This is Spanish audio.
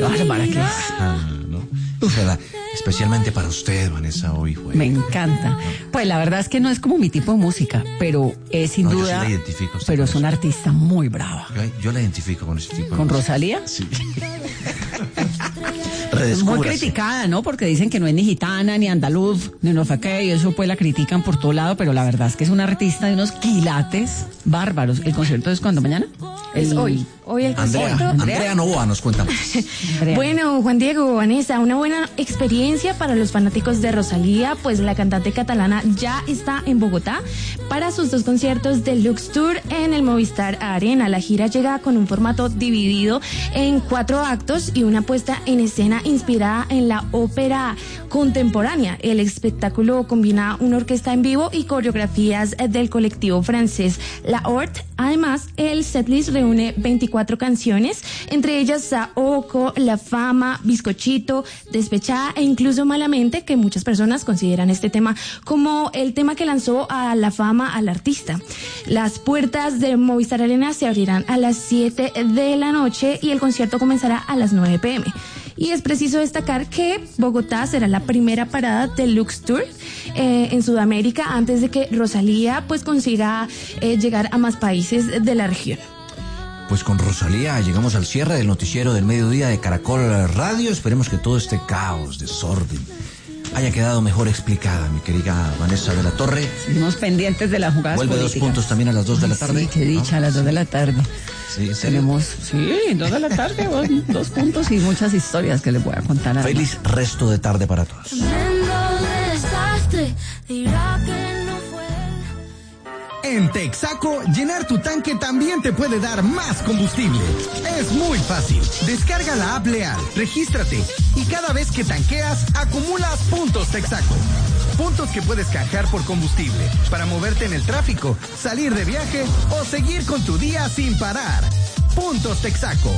bárbara que es. ¿No? Ojalá, especialmente para usted, Vanessa, hoy fue. Me encanta. Pues la verdad es que no es como mi tipo de música, pero es sin duda. Yo sí la identifico. Pero es una artista muy brava. Yo la identifico con ese tipo de ¿Con música. Rosalía? Sí. Muy criticada, ¿no? Porque dicen que no es ni gitana, ni andaluz, ni no sé qué, y eso pues la critican por todo lado, pero la verdad es que es una artista de unos quilates bárbaros. ¿El concierto es cuándo? ¿Mañana? Es hoy. Hoy el concierto. Andrea Novoa nos cuenta más. Bueno, Juan Diego, Vanessa, una buena experiencia para los fanáticos de Rosalía, pues la cantante catalana ya está en Bogotá para sus 2 conciertos Deluxe Tour en el Movistar Arena. La gira llega con un formato dividido en 4 actos y una puesta en escena inspirada en la ópera contemporánea. El espectáculo combina una orquesta en vivo y coreografías del colectivo francés La Horte. Además, el setlist reúne 24 canciones, entre ellas Saoko, La Fama, Bizcochito, Despechada e incluso Malamente, que muchas personas consideran este tema como el tema que lanzó a la fama al artista. Las puertas de Movistar Arena se abrirán a las 7 de la noche y el concierto comenzará a las 9 p.m. Y es preciso destacar que Bogotá será la primera parada del Deluxe Tour en Sudamérica antes de que Rosalía pues consiga llegar a más países de la región. Pues con Rosalía llegamos al cierre del noticiero del mediodía de Caracol Radio. Esperemos que todo este caos, desorden, haya quedado mejor explicada, mi querida Vanessa de la Torre. Seguimos pendientes de las jugadas Vuelve políticas. 2 puntos también a las 2 de la tarde. Sí, qué dicha, a las 2 de la tarde. Sí, ¿en serio? Tenemos, 2 de la tarde, 2 puntos y muchas historias que les voy a contar. Feliz resto de tarde para todos. En Texaco, llenar tu tanque también te puede dar más combustible. Es muy fácil. Descarga la app Leal, regístrate y cada vez que tanqueas, acumulas puntos Texaco. Puntos que puedes canjear por combustible para moverte en el tráfico, salir de viaje o seguir con tu día sin parar. Puntos Texaco.